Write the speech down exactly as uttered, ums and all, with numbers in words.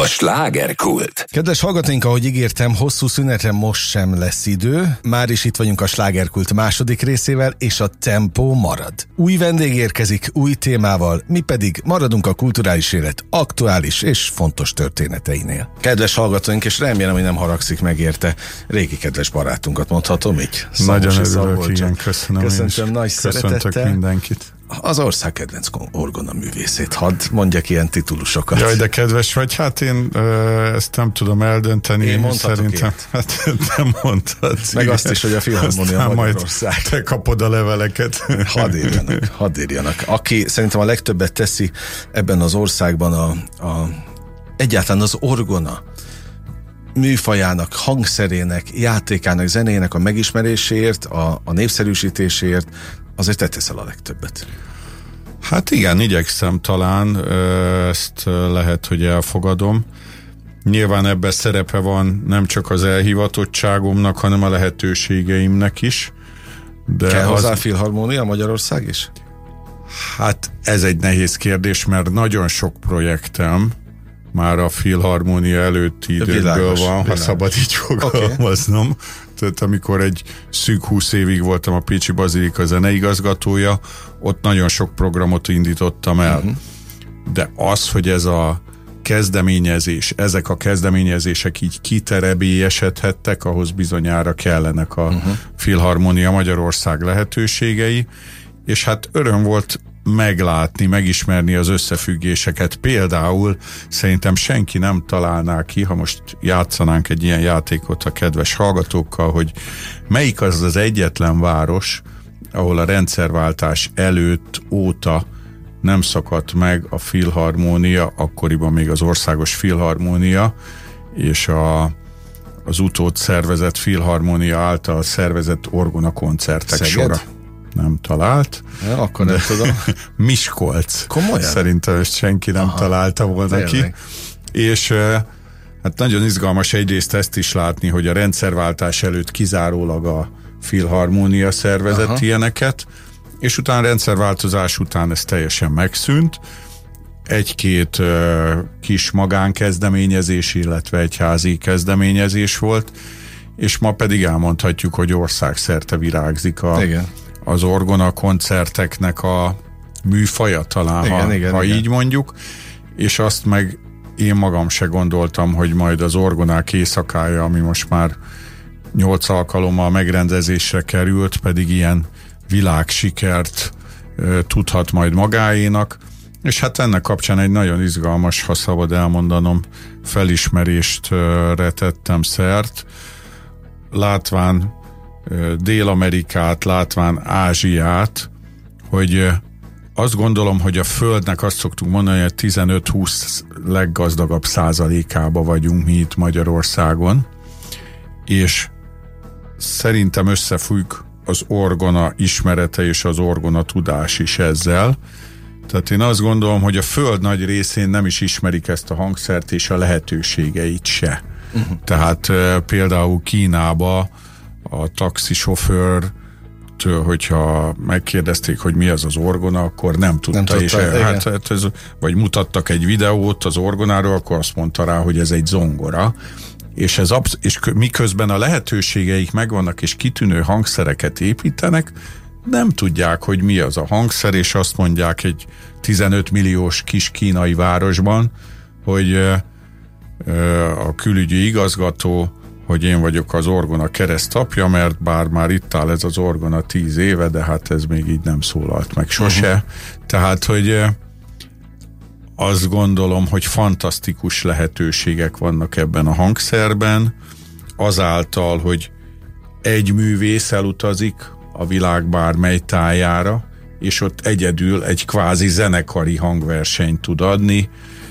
A slágerkult. Kedves hallgatóink, ahogy ígértem, hosszú szünetre most sem lesz idő. Már is itt vagyunk a slágerkult második részével, és a tempó marad. Új vendég érkezik, új témával, mi pedig maradunk a kulturális élet aktuális és fontos történeteinél. Kedves hallgatóink, és remélem, hogy nem haragszik meg érte, régi kedves barátunkat mondhatom így. Nagyon örülök, igen, köszönöm. Köszöntöm nagy Köszöntök szeretettel mindenkit. Az ország kedvenc orgona művészét, hadd mondjak ilyen titulusokat. Jaj, de kedves vagy, hát én ö, ezt nem tudom eldönteni. Én mondhatok szerintem. ilyet. Hát nem mondtad. Meg azt is, hogy a Filharmonia Magyarország. Majd te kapod a leveleket. Hadd írjanak, hadd írjanak. Aki szerintem a legtöbbet teszi ebben az országban a, a egyáltalán az orgona műfajának, hangszerének, játékának, zenének a megismeréséért, a, a népszerűsítéséért, azért te teszel a legtöbbet. Hát igen, igyekszem talán, ezt lehet, hogy elfogadom. Nyilván ebben szerepe van nem csak az elhivatottságomnak, hanem a lehetőségeimnek is. De kell az... hozzá Filharmonia Magyarország is? Hát ez egy nehéz kérdés, mert nagyon sok projektem már a Filharmonia előtti időkből világos, van, világos. ha szabad így fogalmaznom. Okay. Tehát amikor egy szűk húsz évig voltam a Pécsi Bazilika zeneigazgatója, ott nagyon sok programot indítottam el. Uh-huh. De az, hogy ez a kezdeményezés, ezek a kezdeményezések így kiterebélyesedhettek, ahhoz bizonyára kellenek a uh-huh. Filharmonia Magyarország lehetőségei, és hát öröm volt meglátni, megismerni az összefüggéseket. Például szerintem senki nem találná ki, ha most játszanánk egy ilyen játékot a kedves hallgatókkal, hogy melyik az az egyetlen város, ahol a rendszerváltás előtt óta nem szakadt meg a Filharmonia, akkoriban még az Országos Filharmonia, és a, az utód szervezett Filharmonia által szervezett orgona koncertek Szeged? sora. Nem talált. Ja, akkor nem tudom. Miskolc. Komolyan? Szerintem ezt senki nem Aha, találta volna tényleg ki. És hát nagyon izgalmas egyrészt ezt is látni, hogy a rendszerváltás előtt kizárólag a Filharmonia szervezett Aha. ilyeneket, és utána rendszerváltozás után ez teljesen megszűnt. Egy-két uh, kis magánkezdeményezés, illetve egyházi kezdeményezés volt, és ma pedig elmondhatjuk, hogy országszerte virágzik a Igen. az orgona koncerteknek a műfaja talán, igen, ha, igen, ha igen. így mondjuk, és azt meg én magam se gondoltam, hogy majd az orgonák éjszakája, ami most már nyolc alkalommal megrendezésre került, pedig ilyen világsikert e, tudhat majd magáénak, és hát ennek kapcsán egy nagyon izgalmas, ha szabad elmondanom, felismerést e, tettem szert, látván Dél-Amerikát, látván Ázsiát, hogy azt gondolom, hogy a Földnek azt szoktuk mondani, hogy tizenöt-húsz leggazdagabb százalékába vagyunk mi itt Magyarországon, és szerintem összefügg az orgona ismerete és az orgona tudás is ezzel. Tehát én azt gondolom, hogy a Föld nagy részén nem is ismerik ezt a hangszert és a lehetőségeit se. Uh-huh. Tehát e, például Kínába a taxisofőrtől, hogyha megkérdezték, hogy mi az az orgona, akkor nem tudta, nem tudta és hát, hát ez, vagy mutattak egy videót az orgonáról, akkor azt mondta rá, hogy ez egy zongora, és, ez absz- és miközben a lehetőségeik megvannak, és kitűnő hangszereket építenek, nem tudják, hogy mi az a hangszer, és azt mondják egy tizenöt milliós kis kínai városban, hogy a külügyi igazgató, hogy én vagyok az orgona keresztapja, mert bár már itt áll ez az orgona tíz éve, de hát ez még így nem szólalt meg sose. Uh-huh. Tehát, hogy azt gondolom, hogy fantasztikus lehetőségek vannak ebben a hangszerben, azáltal, hogy egy művész elutazik a világ bármely tájára, és ott egyedül egy kvázi zenekari hangversenyt tud adni,